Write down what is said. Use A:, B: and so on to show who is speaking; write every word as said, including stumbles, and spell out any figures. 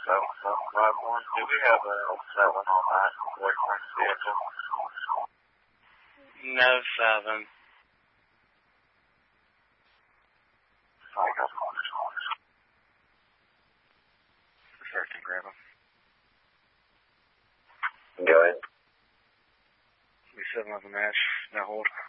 A: seven five one. Do we have a seven on that boyfriend's vehicle?
B: No seven.
A: I got one.
B: Search and grab him.
A: Go ahead.
B: We seven on the match. Now hold.